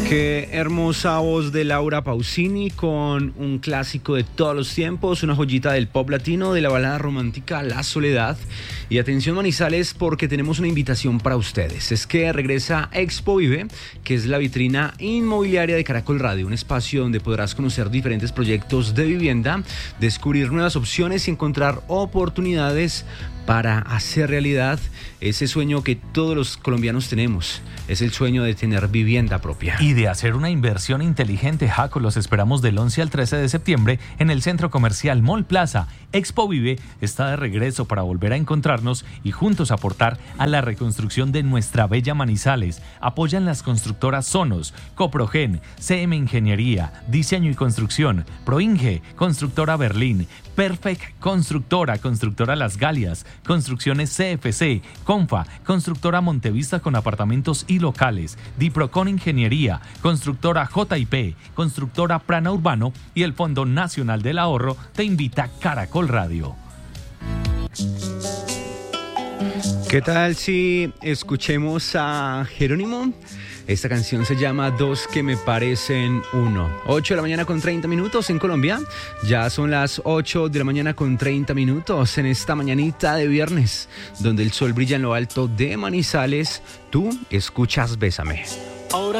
Qué hermosa voz de Laura Pausini con un clásico de todos los tiempos, una joyita del pop latino, de la balada romántica La Soledad. Y atención Manizales, porque tenemos una invitación para ustedes. Es que regresa Expo Vive, que es la vitrina inmobiliaria de Caracol Radio, un espacio donde podrás conocer diferentes proyectos de vivienda, descubrir nuevas opciones y encontrar oportunidades para hacer realidad ese sueño que todos los colombianos tenemos. Es el sueño de tener vivienda propia. Y de hacer una inversión inteligente. Jaco, los esperamos del 11 al 13 de septiembre en el Centro Comercial Mall Plaza. Expo Vive está de regreso para volver a encontrarnos y juntos aportar a la reconstrucción de nuestra bella Manizales. Apoyan las constructoras Sonos, Coprogen, CM Ingeniería, Diseño y Construcción, Proinge, Constructora Berlín, Perfect Constructora, Constructora Las Galias, Construcciones CFC, Confa, Constructora Montevista con apartamentos y locales, Diprocon Ingeniería, Constructora JIP, Constructora Prana Urbano y el Fondo Nacional del Ahorro te invita Caracol Radio. ¿Qué tal si escuchemos a Jerónimo? Esta canción se llama Dos que me parecen uno. 8 de la mañana con 30 minutos en Colombia. Ya son las 8 de la mañana con 30 minutos en esta mañanita de viernes, donde el sol brilla en lo alto de Manizales. Tú escuchas Bésame.